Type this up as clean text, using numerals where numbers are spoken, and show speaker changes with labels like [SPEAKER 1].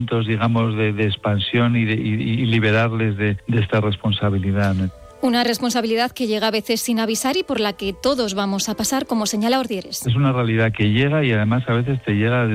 [SPEAKER 1] digamos, de expansión y liberarles de esta responsabilidad, ¿no?
[SPEAKER 2] Una responsabilidad que llega a veces sin avisar y por la que todos vamos a pasar, como señala Ordieres.
[SPEAKER 1] Es una realidad que llega y además a veces te llega